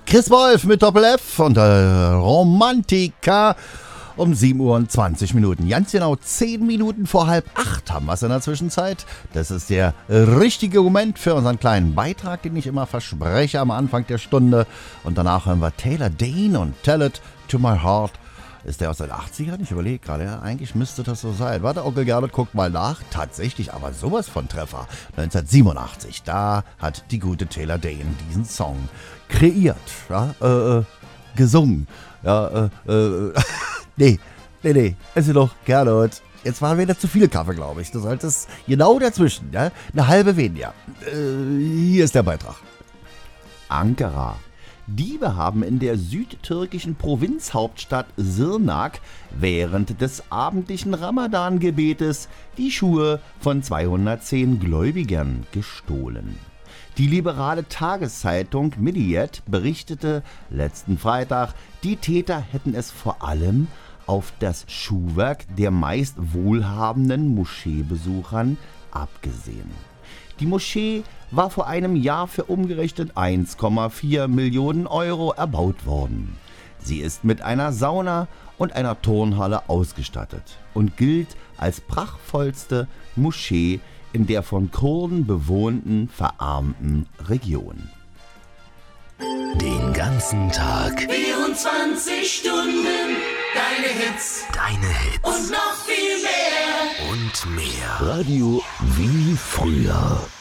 Chris Wolf mit Doppel-F und Romantika um 7:20 Uhr. Ganz genau 10 Minuten vor 7:30 haben wir es in der Zwischenzeit. Das ist der richtige Moment für unseren kleinen Beitrag, den ich immer verspreche am Anfang der Stunde. Und danach hören wir Taylor Dayne und Tell It to My Heart. Ist der aus den 80ern? Ich überlege gerade, ja, eigentlich müsste das so sein. Warte, Onkel Gernot, guckt mal nach. Tatsächlich, aber sowas von Treffer. 1987, da hat die gute Taylor Dayne diesen Song kreiert, ja, gesungen. Ja, nee, es ist doch Gernot. Jetzt waren wieder zu viele Kaffee, glaube ich. Du solltest genau dazwischen, ja, eine halbe weniger. Hier ist der Beitrag. Ankara. Diebe haben in der südtürkischen Provinzhauptstadt Sirnak während des abendlichen Ramadan-Gebetes die Schuhe von 210 Gläubigern gestohlen. Die liberale Tageszeitung Milliyet berichtete letzten Freitag, die Täter hätten es vor allem auf das Schuhwerk der meist wohlhabenden Moscheebesuchern abgesehen. Die Moschee war vor einem Jahr für umgerechnet 1,4 Millionen Euro erbaut worden. Sie ist mit einer Sauna und einer Turnhalle ausgestattet und gilt als prachtvollste Moschee in der von Kurden bewohnten, verarmten Region. Den ganzen Tag 24 Stunden, deine Hits und noch viel mehr. und mehr. Radio Wie früher.